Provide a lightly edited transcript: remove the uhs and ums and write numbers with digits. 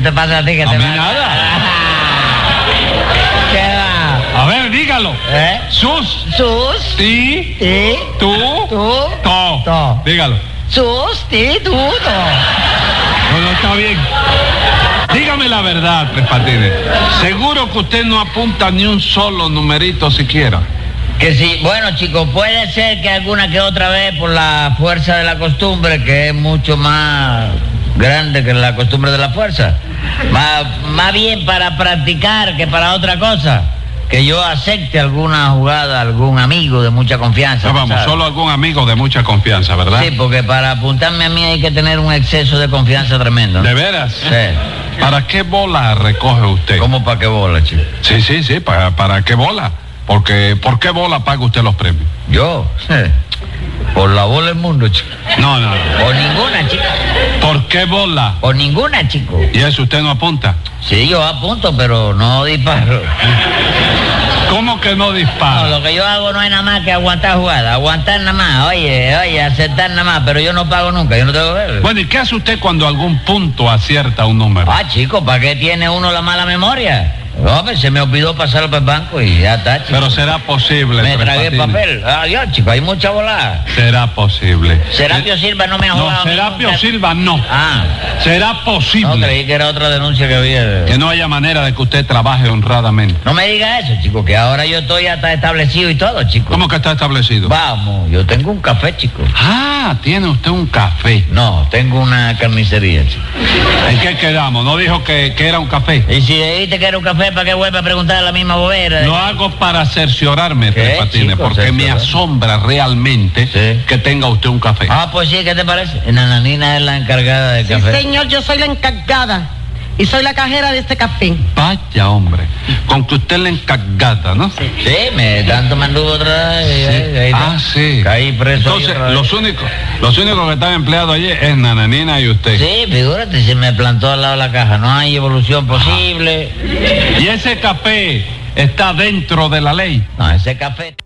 te pasa a ti? A mí nada. ¿Qué va? A ver, dígalo. Sus. Ti. Ti. Tú. Tú. To. To. Dígalo. Sustituto. Bueno, está bien. Dígame la verdad, Tres Patines. Seguro que usted no apunta ni un solo numerito siquiera. Que sí, bueno, chicos, puede ser que alguna que otra vez por la fuerza de la costumbre, que es mucho más grande que la costumbre de la fuerza. Más bien para practicar que para otra cosa. Que yo acepte alguna jugada, algún amigo de mucha confianza. Vamos, ¿sabes? solo algún amigo de mucha confianza, ¿verdad? Sí, porque para apuntarme a mí hay que tener un exceso de confianza tremendo, ¿no? ¿De veras? Sí. ¿Para qué bola recoge usted? ¿Cómo para qué bola, chico? Sí, ¿para qué bola? Porque, ¿por qué bola paga usted los premios? ¿Yo? Por la bola del mundo, chico. No. Por ninguna, chico. ¿Por qué bola? Por ninguna, chico. ¿Y eso usted no apunta? Sí, yo apunto, pero no disparo. ¿Cómo que no No, dispara? lo que yo hago no es nada más que aguantar jugada, aguantar nada más, oye, aceptar nada más, pero yo no pago nunca, yo no tengo que ver. Bueno, ¿y qué hace usted cuando algún punto acierta un número? Ah, chico, ¿para qué tiene uno la mala memoria? Hombre, se me olvidó pasarlo para el banco y ya está, chico. Pero será posible. Me Tres tragué el Patines. papel. Adiós, chico, hay mucha volada. Será posible. Serapio Silva no me ha jugado. No, Serapio nunca. Silva no. Ah, Será no, posible creí que era otra denuncia que había. que no haya manera de que usted trabaje honradamente. No me diga eso, chico, que ahora yo estoy hasta establecido y todo, chico. ¿Cómo que está establecido? Vamos, yo tengo un café, chico. Ah, tiene usted un café. No, tengo una carnicería, chico. ¿En qué quedamos? ¿No dijo que era un café? Y si dijiste que era un café, ¿para qué vuelve a preguntar la misma bobera? Lo hago para cerciorarme, ¿Qué, Tres Patines, chico? porque me Cerciorar. asombra realmente Sí. que tenga usted un café. Ah, pues sí, ¿qué te parece? Nananina es la encargada del Sí, café. señor, yo soy la encargada y soy la cajera de este café. Vaya, hombre, con que usted le encargada, ¿no? Sí, tanto me anduvo otra vez. Sí. Caí preso. ahí Entonces, otra vez. los únicos que están empleados allí es Nananina y usted. Sí, figúrate, se me plantó al lado de la caja. No hay evolución posible. Y ese café está dentro de la ley. No, ese café...